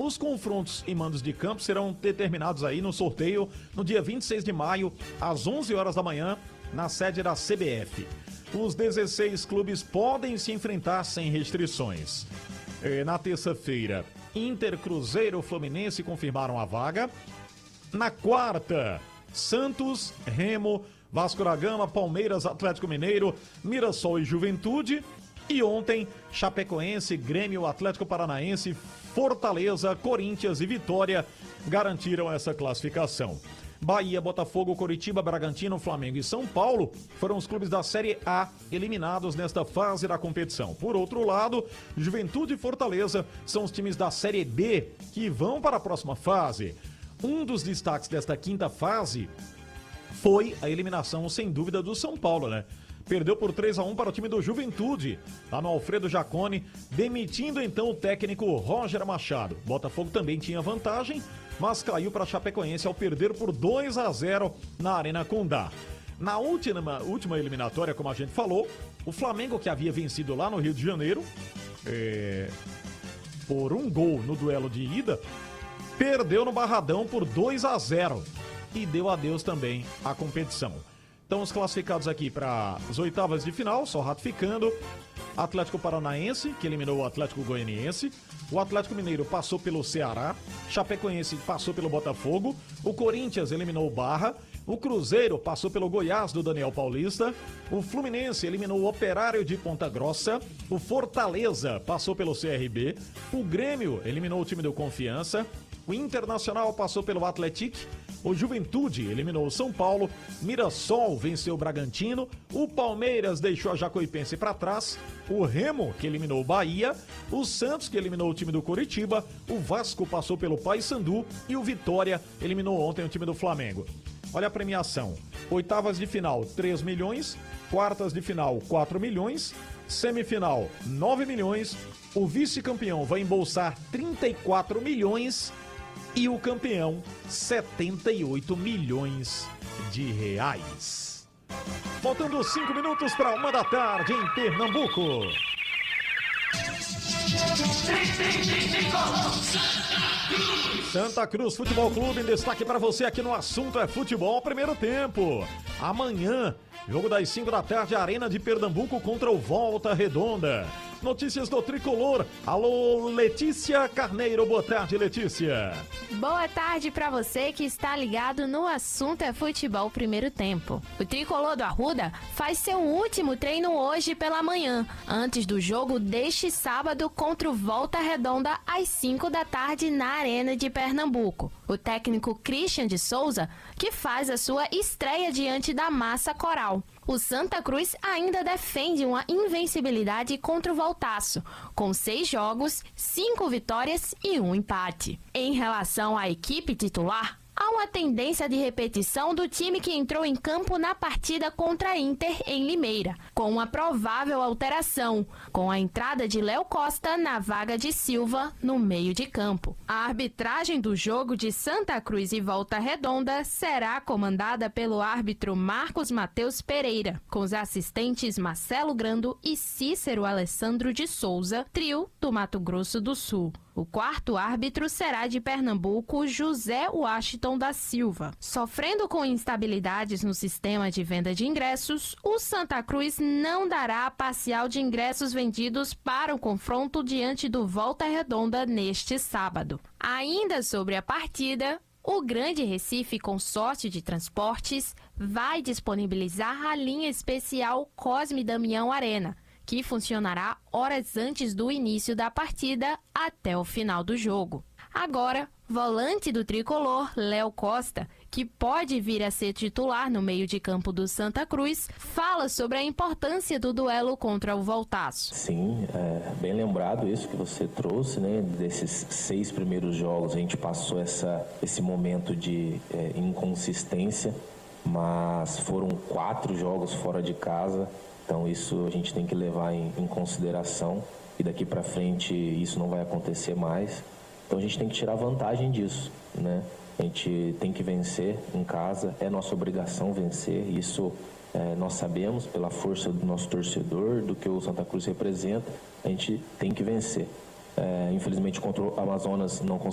Os confrontos e mandos de campo serão determinados aí no sorteio no dia 26 de maio, às 11 horas da manhã, na sede da CBF. Os 16 clubes podem se enfrentar sem restrições. Na terça-feira, Inter, Cruzeiro, Fluminense confirmaram a vaga. Na quarta, Santos, Remo, Vasco da Gama, Palmeiras, Atlético Mineiro, Mirassol e Juventude. E ontem, Chapecoense, Grêmio, Atlético Paranaense, Fortaleza, Corinthians e Vitória garantiram essa classificação. Bahia, Botafogo, Coritiba, Bragantino, Flamengo e São Paulo foram os clubes da Série A eliminados nesta fase da competição. Por outro lado, Juventude e Fortaleza são os times da Série B que vão para a próxima fase. Um dos destaques desta quinta fase foi a eliminação, sem dúvida, do São Paulo, né? Perdeu por 3-1 para o time do Juventude, lá no Alfredo Jaconi, demitindo então o técnico Roger Machado. Botafogo também tinha vantagem, mas caiu para a Chapecoense ao perder por 2-0 na Arena Condá. Na última eliminatória, como a gente falou, o Flamengo, que havia vencido lá no Rio de Janeiro, por 1 gol no duelo de ida, perdeu no Barradão por 2-0 e deu adeus também à competição. Então, os classificados aqui para as oitavas de final, só ratificando: Atlético Paranaense, que eliminou o Atlético Goianiense, o Atlético Mineiro passou pelo Ceará, Chapecoense passou pelo Botafogo, o Corinthians eliminou o Barra, o Cruzeiro passou pelo Goiás do Daniel Paulista, o Fluminense eliminou o Operário de Ponta Grossa, o Fortaleza passou pelo CRB, o Grêmio eliminou o time do Confiança, o Internacional passou pelo Atlético, o Juventude eliminou o São Paulo, Mirassol venceu o Bragantino, o Palmeiras deixou a Jacuipense para trás, o Remo, que eliminou o Bahia, o Santos, que eliminou o time do Coritiba, o Vasco passou pelo Paysandu e o Vitória eliminou ontem o time do Flamengo. Olha a premiação: oitavas de final, 3 milhões, quartas de final, 4 milhões, semifinal, 9 milhões, o vice-campeão vai embolsar 34 milhões e o campeão, 78 milhões de reais. Faltando 5 minutos para 1 da tarde em Pernambuco. Santa Cruz Futebol Clube em destaque para você aqui no Assunto é Futebol, primeiro tempo. Amanhã, jogo das 5 da tarde, Arena de Pernambuco contra o Volta Redonda. Notícias do Tricolor. Alô, Letícia Carneiro. Boa tarde, Letícia. Boa tarde para você que está ligado no Assunto é Futebol primeiro tempo. O Tricolor do Arruda faz seu último treino hoje pela manhã, antes do jogo deste sábado contra o Volta Redonda às 5 da tarde na Arena de Pernambuco. O técnico Christian de Souza, que faz a sua estreia diante da massa coral. O Santa Cruz ainda defende uma invencibilidade contra o Voltaço, com 6 jogos, 5 vitórias e 1 empate. Em relação à equipe titular, há uma tendência de repetição do time que entrou em campo na partida contra a Inter em Limeira, com uma provável alteração, com a entrada de Léo Costa na vaga de Silva no meio de campo. A arbitragem do jogo de Santa Cruz e Volta Redonda será comandada pelo árbitro Marcos Mateus Pereira, com os assistentes Marcelo Grando e Cícero Alessandro de Souza, trio do Mato Grosso do Sul. O quarto árbitro será de Pernambuco, José Washington da Silva. Sofrendo com instabilidades no sistema de venda de ingressos, o Santa Cruz não dará a parcial de ingressos vendidos para o confronto diante do Volta Redonda neste sábado. Ainda sobre a partida, o Grande Recife Consórcio de Transportes vai disponibilizar a linha especial Cosme Damião Arena, que funcionará horas antes do início da partida até o final do jogo. Agora, volante do tricolor, Léo Costa, que pode vir a ser titular no meio de campo do Santa Cruz, fala sobre a importância do duelo contra o Voltaço. Sim, bem lembrado isso que você trouxe, né? Desses 6 primeiros jogos a gente passou esse momento de inconsistência, mas foram 4 jogos fora de casa. Então isso a gente tem que levar em consideração e daqui para frente isso não vai acontecer mais. Então a gente tem que tirar vantagem disso, né? A gente tem que vencer em casa, é nossa obrigação vencer, isso nós sabemos pela força do nosso torcedor, do que o Santa Cruz representa, a gente tem que vencer. Infelizmente contra o Amazonas não conseguimos.